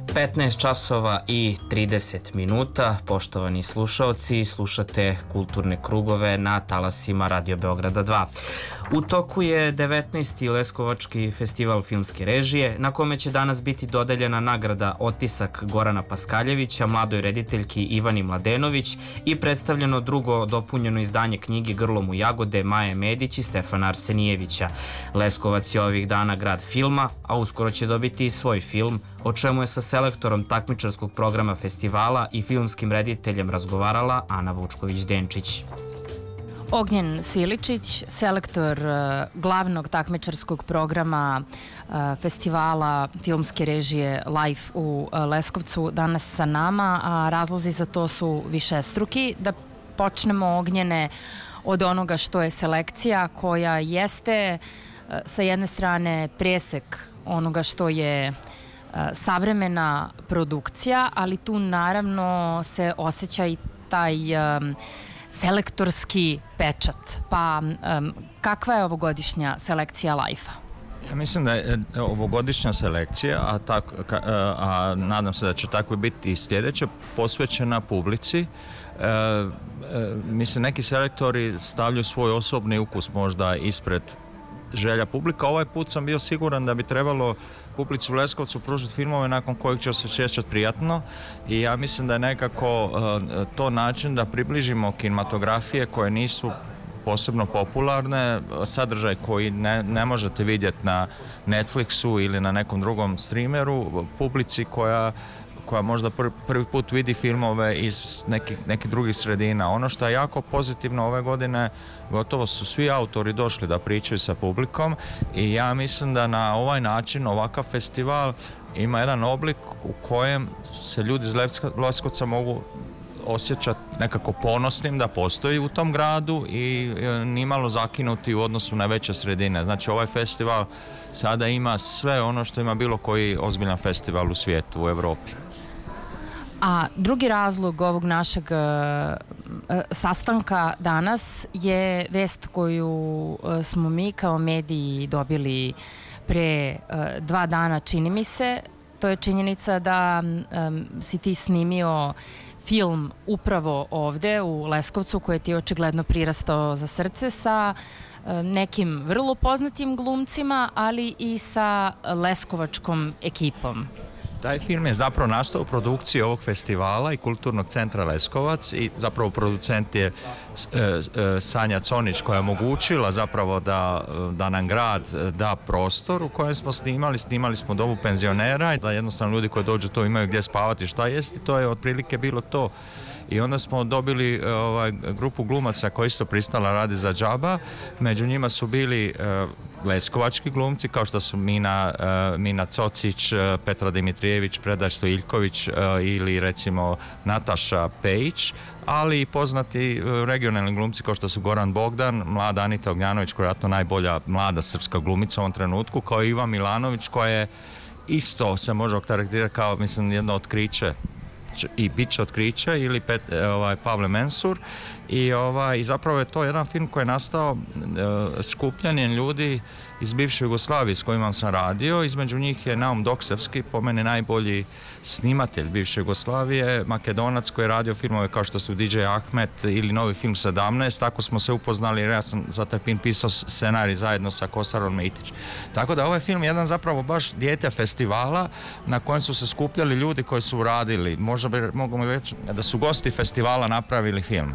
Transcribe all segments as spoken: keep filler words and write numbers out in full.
petnaest časova i trideset minuta, poštovani slušaoci, slušate Kulturne krugove na talasima Radio Beograda dva. U toku je devetnaesti Leskovački festival filmske režije, na kome će danas biti dodeljena nagrada Otisak Gorana Paskaljevića, mladoj rediteljki Ivani Mladenović i predstavljeno drugo dopunjeno izdanje knjige Grlom u jagode Maje Medić i Stefana Arsenijevića. Leskovac je ovih dana grad filma, a uskoro će dobiti i svoj film, o čemu je sa selektorom takmičarskog programa festivala i filmskim rediteljem razgovarala Ana Vučković-Denčić. Ognjen Siličić, selektor glavnog takmičarskog programa festivala filmske režije Life u Leskovcu, danas sa nama, a razlozi za to su višestruki. Da počnemo, Ognjene, od onoga što je selekcija, koja jeste sa jedne strane presek onoga što je savremena produkcija, ali tu naravno se osjeća i taj um, selektorski pečat. Pa um, kakva je ovogodišnja selekcija Life-a? Ja mislim da je ovogodišnja selekcija, a, tak, a, a nadam se da će tako biti i sljedeća, posvećena publici. E, e, mislim, neki selektori stavljaju svoj osobni ukus možda ispred želja publika. Ovaj put sam bio siguran da bi trebalo publici u Leskovcu pružiti filmove nakon kojih će se osjećati prijatno, i ja mislim da je nekako uh, to način da približimo kinematografije koje nisu posebno popularne, sadržaj koji ne, ne možete vidjeti na Netflixu ili na nekom drugom streameru, publici koja koja možda prvi, prvi put vidi filmove iz nekih, nekih drugih sredina. Ono što je jako pozitivno ove godine, gotovo su svi autori došli da pričaju sa publikom, i ja mislim da na ovaj način ovakav festival ima jedan oblik u kojem se ljudi iz Leskovca mogu osjećati nekako ponosnim da postoji u tom gradu i nimalo zakinuti u odnosu na veće sredine. Znači, ovaj festival sada ima sve ono što ima bilo koji ozbiljan festival u svijetu, u Evropi. A drugi razlog ovog našeg uh, sastanka danas je vest koju uh, smo mi kao mediji dobili pre uh, dva dana, čini mi se. To je činjenica da um, si ti snimio film upravo ovde u Leskovcu, koji ti je očigledno prirastao za srce, sa uh, nekim vrlo poznatim glumcima, ali i sa leskovačkom ekipom. Taj film je zapravo nastao u produkciji ovog festivala i Kulturnog centra Leskovac, i zapravo producent je e, e, Sanja Conić, koja je omogućila zapravo da, da nam grad da prostor u kojem smo snimali. Snimali smo domu penzionera, da jednostavno ljudi koji dođu to imaju gdje spavati, šta jesti, to je otprilike bilo to. I onda smo dobili ovaj, grupu glumaca koja isto pristala radi za džaba. Među njima su bili e, leskovački glumci kao što su Mina, uh, Mina Cocić, uh, Petra Dimitrijević, Predrag Stojiljković uh, ili recimo Nataša Pejić, ali i poznati uh, regionalni glumci kao što su Goran Bogdan, mlada Anita Ognjanović, koja je vjerojatno najbolja mlada srpska glumica u ovom trenutku, kao i Ivan Milanović, koja je isto se može okarakterizirati kao, mislim, jedno otkriće i bit će otkriće, ili Pet, ovaj, Pavle Mensur, i, ovaj, i zapravo je to jedan film koji je nastao e, skupljanjem ljudi iz bivše Jugoslavije s kojima sam radio. Između njih je Naum Doksevski, po meni najbolji snimatelj bivše Jugoslavije, Makedonac koji je radio filmove kao što su D J Ahmet ili novi film sedamnaest. Tako smo se upoznali, jer ja sam za taj film pisao scenarij zajedno sa Kosarom Mejtić. Tako da ovaj film je jedan zapravo baš dijete festivala na kojem su se skupljali ljudi koji su radili. Možda bi mogu reći da su gosti festivala napravili film.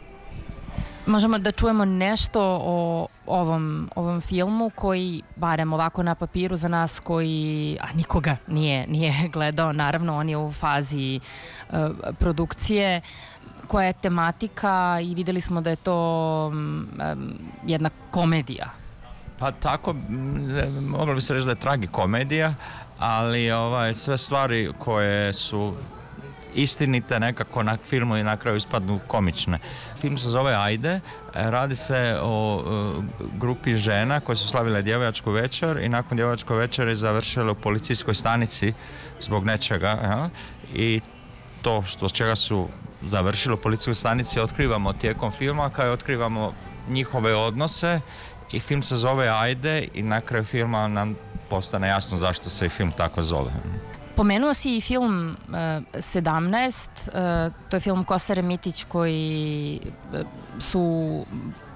Možemo da čujemo nešto o ovom, ovom filmu koji, barem ovako na papiru za nas koji, a nikoga nije, nije gledao, naravno on je u fazi uh, produkcije, koja je tematika, i videli smo da je to um, jedna komedija. Pa tako, moglo bi se reći da je tragikomedija, ali ovaj, sve stvari koje su istinite nekako na filmu i na kraju ispadnu komične. Film se zove Ajde, radi se o uh, grupi žena koje su slavile djevojačku večer i nakon djevojačke večeri završile u policijskoj stanici zbog nečega, ja? I to što čega su završile u policijskoj stanici otkrivamo tijekom filma, kao i otkrivamo njihove odnose, i film se zove Ajde i na kraju filma nam postane jasno zašto se i film tako zove. Pomenuo si i film uh, sedamnaest, uh, to je film Kosare Mitić koji uh, su